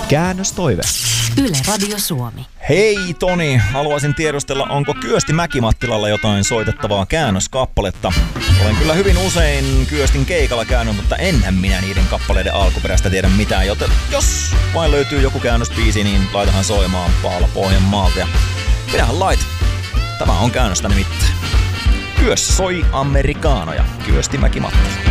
Käännöstoive. Yle Radio Suomi. Hei Toni, haluaisin tiedustella, onko Kyösti Mäki-Mattilalla jotain soitettavaa käännöskappaletta? Olen kyllä hyvin usein Kyöstin keikalla käynyt, mutta enhän minä niiden kappaleiden alkuperäistä tiedä mitään, joten jos vain löytyy joku käännöspiisi, niin laitahan soimaan Paula Pohjanmaalta. Ja minähän lait. Tämä on käännöstä nimittäin. Kyössä soi amerikaanoja. Kyösti Mäki-Mattila.